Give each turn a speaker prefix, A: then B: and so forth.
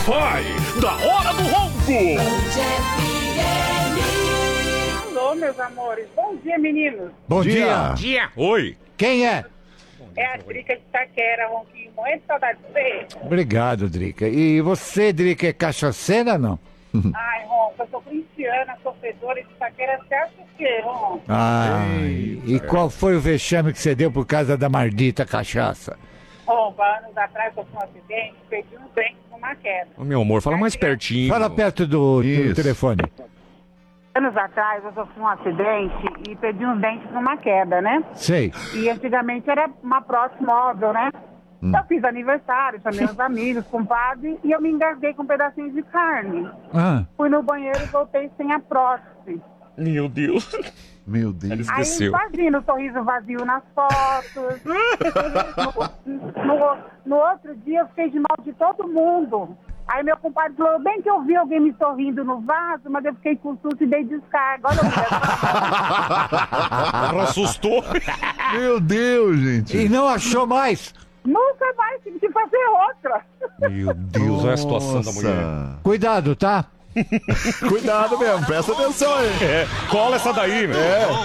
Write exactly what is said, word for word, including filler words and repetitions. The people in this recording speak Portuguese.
A: Wi-Fi da Hora do Ronco.
B: Alô, meus amores. Bom dia, meninos.
C: Bom dia.
A: Dia. Dia. Oi.
C: Quem é?
B: É a Drica de Itaquera, Ronquinho. Morrendo de saudade de você.
C: Obrigado, Drica. E você, Drica, é cachaceira, não?
B: Ai, Ronco, eu sou cristiana, sofredora de Itaquera. Você acha o quê, Ronco?
C: Ai, e qual foi o vexame que você deu por causa da maldita cachaça?
B: Ronco, há anos atrás eu sofri um acidente, perdi um dente numa queda.
A: Ô, meu amor, fala mais pertinho.
C: Fala perto do, do
D: Isso.
C: telefone.
B: Anos atrás eu sofri um acidente e perdi uns dentes numa queda, né?
C: Sei.
B: E antigamente era uma prótese móvel, né?
C: Hum.
B: Eu fiz aniversário, chamei os amigos, compadre, e eu me engasguei com um pedacinho de carne.
C: Ah,
B: Fui no banheiro e voltei sem a prótese.
A: Meu Deus.
D: Meu Deus.
B: Aí
A: Esqueceu.
B: imagina o sorriso vazio nas fotos. no, no- no outro dia eu fiquei de mal de todo mundo. Aí meu compadre falou, bem que eu vi alguém me sorrindo no vaso, mas eu fiquei com susto e dei descarga. Olha o
A: Ela assustou.
D: Meu Deus, gente.
C: e não achou mais?
B: Nunca mais tive que fazer outra.
A: Meu Deus, olha a situação da mulher.
D: Nossa.
C: Cuidado, tá?
D: Cuidado mesmo, presta atenção aí.
A: É, cola essa daí, meu.